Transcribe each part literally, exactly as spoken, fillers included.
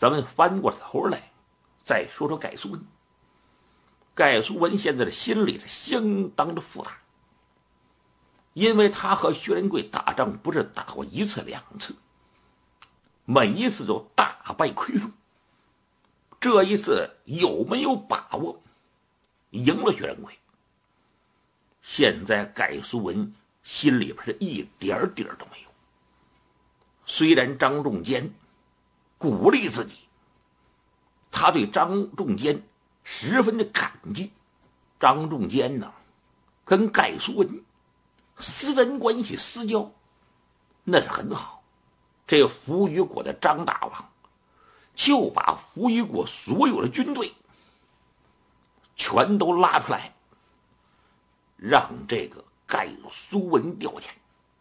咱们翻过头来再说说盖苏文。盖苏文现在的心里是相当的复杂，因为他和薛仁贵打仗不是打过一次两次，每一次都大败亏输。这一次有没有把握赢了薛仁贵？现在盖苏文心里边是一点点都没有。虽然张仲坚鼓励自己，他对张仲坚十分的感激。张仲坚呢，跟盖苏文私人关系私交那是很好。这个扶余国的张大王就把扶余国所有的军队全都拉出来，让这个盖苏文调遣。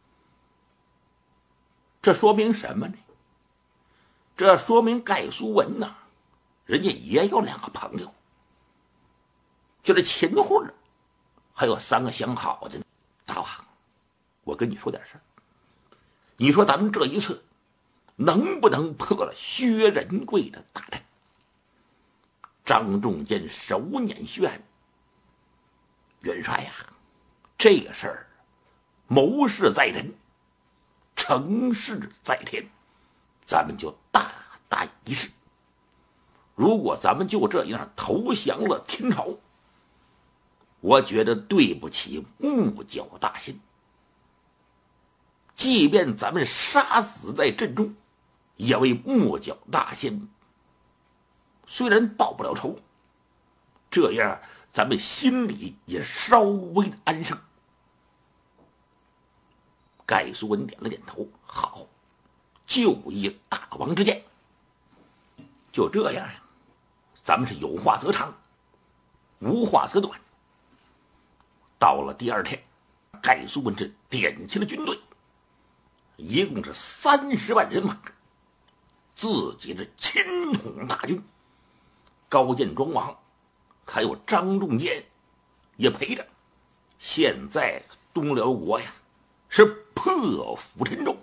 这说明什么呢？这说明盖苏文呢，人家也有两个朋友，就是秦桧还有三个相好的。大王，我跟你说点事儿，你说咱们这一次能不能破了薛仁贵的大阵？张仲坚手捻薛安，元帅呀，这个事儿谋事在人，成事在天，咱们就大胆一试。如果咱们就这样投降了天朝，我觉得对不起木角大仙。即便咱们杀死在阵中，也为木角大仙虽然报不了仇，这样咱们心里也稍微的安生。盖苏文点了点头，好，就依大王之见。就这样，咱们是有话则长，无话则短。到了第二天，盖苏文是点起了军队，一共是三十万人马，自己是亲统大军。高见庄王还有张仲坚也陪着。现在东辽国呀是破釜沉舟，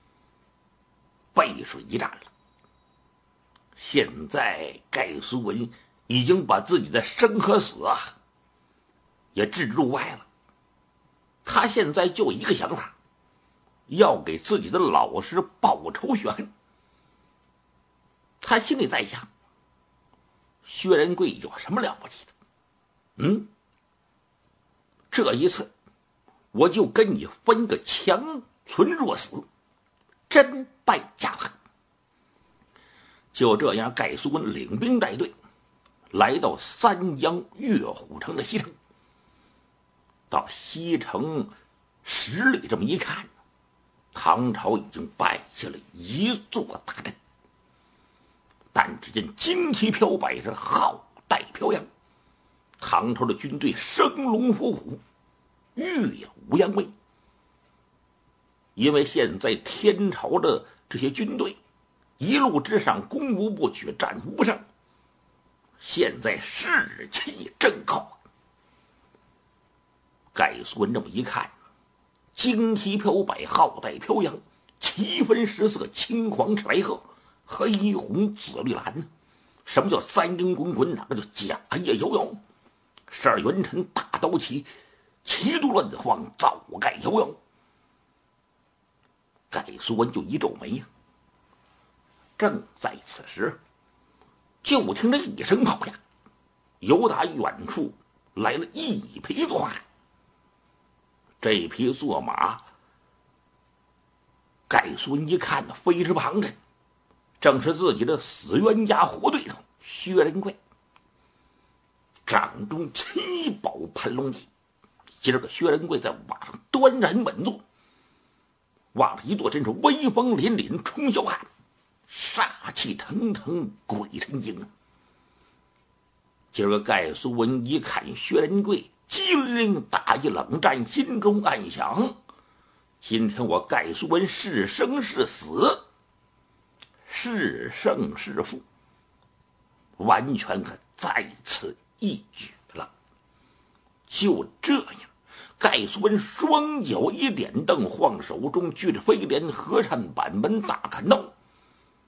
背水一战了。现在盖苏文已经把自己的生和死啊也置之度外了。他现在就一个想法，要给自己的老师报仇雪恨。他心里在想，薛仁贵有什么了不起的？嗯，这一次我就跟你分个强存弱死，真败家恨。就这样，盖苏文领兵带队来到三阳岳虎城的西城。到西城十里这么一看，唐朝已经摆下了一座大阵。但只见旌旗飘摆，是浩带飘扬，唐朝的军队生龙活虎，跃武扬威。因为现在天朝的这些军队一路之上攻无不取，战无不胜，现在士气正高。盖苏文这么一看，旌旗飘摆，浩带飘扬，旗分十色，青黄赤白褐，黑红紫绿蓝。什么叫三英滚滚？哪个叫甲夜摇摇？十二元辰大刀旗，旗都乱晃，灶盖摇摇。盖苏文就一皱眉呀。正在此时，就听着一声炮响，由打远处来了一匹坐马。这匹坐马，盖苏文一看呢，非是旁人，正是自己的死冤家活对头薛仁贵。掌中七宝盘龙戟，今儿个薛仁贵在马上端然稳坐，往上一坐，真是威风凛凛冲霄汉，杀气腾腾鬼神惊啊！今儿个盖苏文一看薛仁贵机灵打一冷战，心中暗想：今天我盖苏文是生是死，是胜是负，完全可在此一举了。就这样，盖苏文双脚一点蹬，晃手中举着飞镰和善板门大砍刀，